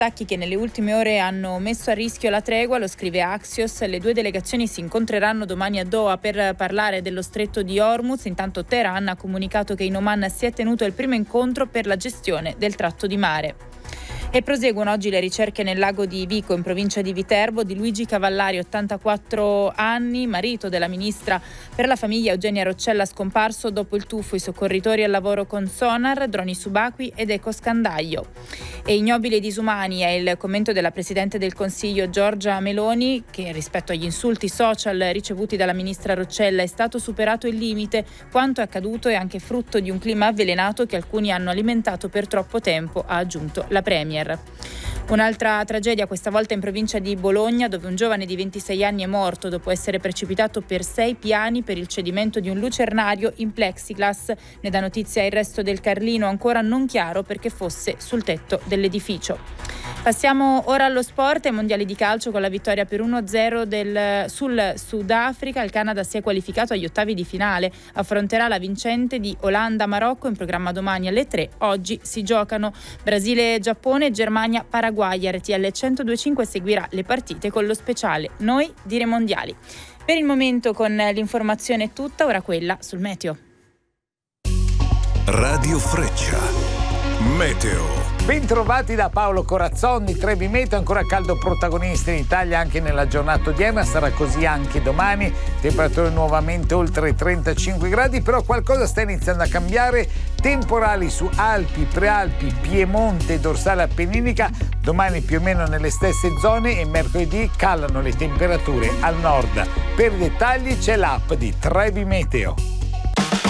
Attacchi che nelle ultime ore hanno messo a rischio la tregua, lo scrive Axios. Le due delegazioni si incontreranno domani a Doha per parlare dello stretto di Hormuz. Intanto Teheran ha comunicato che in Oman si è tenuto il primo incontro per la gestione del tratto di mare. E proseguono oggi le ricerche nel lago di Vico, in provincia di Viterbo, di Luigi Cavallari, 84 anni, marito della ministra per la famiglia Eugenia Roccella, scomparso dopo il tuffo. I soccorritori al lavoro con sonar, droni subacquei ed ecoscandaglio. E ignobili e disumani è il commento della Presidente del Consiglio Giorgia Meloni, che rispetto agli insulti social ricevuti dalla ministra Roccella è stato superato il limite. Quanto è accaduto è anche frutto di un clima avvelenato che alcuni hanno alimentato per troppo tempo, ha aggiunto la Premier. Un'altra tragedia, questa volta in provincia di Bologna, dove un giovane di 26 anni è morto dopo essere precipitato per 6 piani per il cedimento di un lucernario in plexiglass. Ne dà notizia il Resto del Carlino, ancora non chiaro perché fosse sul tetto dell'edificio. Passiamo ora allo sport, ai mondiali di calcio con la vittoria per 1-0 sul Sudafrica. Il Canada si è qualificato agli ottavi di finale, affronterà la vincente di Olanda-Marocco in programma domani alle 3. Oggi si giocano Brasile-Giappone e Germania-Paraguay. RTL 102.5 seguirà le partite con lo speciale Noi dire mondiali. Per il momento con l'informazione è tutta, ora quella sul meteo. Radio Freccia, meteo. Bentrovati da Paolo Corazzoni. Trevi Meteo ancora caldo protagonista in Italia anche nella giornata odierna, sarà così anche domani, temperature nuovamente oltre i 35 gradi, però qualcosa sta iniziando a cambiare, temporali su Alpi, Prealpi, Piemonte e dorsale appenninica, domani più o meno nelle stesse zone e mercoledì calano le temperature al nord. Per i dettagli c'è l'app di Trevi Meteo.